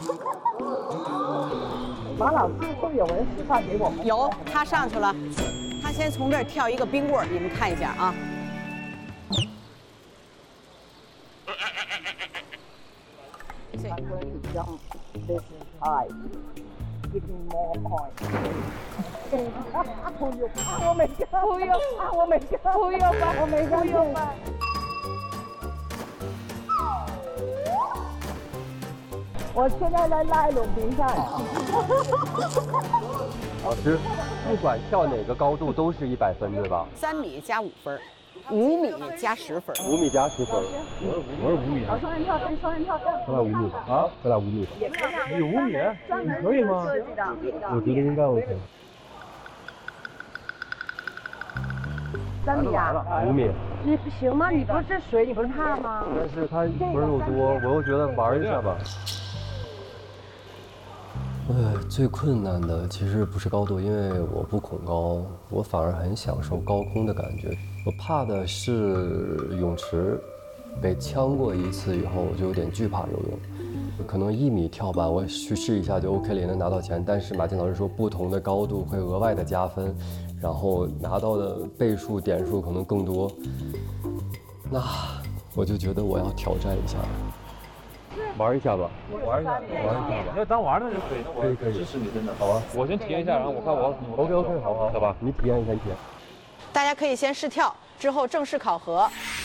马老师会有人示范给我们？ 有，他上去了，他先从这儿跳一个冰棍儿，你们看一下啊。 I'm going to jump this high. Give me more points. 忽悠啊！我没跟，忽悠啊！我没跟，忽悠吧！我没跟，忽悠吧！我现在在拉拢比赛。 老师，不管跳哪个高度都是100分，对吧 3米加5分，5米加10分。 ？5米加10分。 我是5米啊。 双人跳，双人跳。 咱俩5米啊？咱俩5米。有5米？可以吗？我觉得应该 OK。 3米啊 ？5米。 你不行吗？你不是水，你不是怕吗？ 但是他分又多，我又觉得玩一下吧。最困难的其实不是高度，因为我不恐高，我反而很享受高空的感觉。我怕的是泳池，被呛过一次以后，我就有点惧怕游泳。可能1米跳板我去试一下就 OK 了，也能拿到钱。但是马静老师说，不同的高度会额外的加分，然后拿到的倍数点数可能更多。那我就觉得我要挑战一下。 玩一下吧， 玩一下吧。你要当玩的就可以，那我支持你，真的。好啊，我先体验一下，然后我看我 OK，好吧， 好吧， 你体验一下，你体验。 大家可以先试跳，之后正式考核。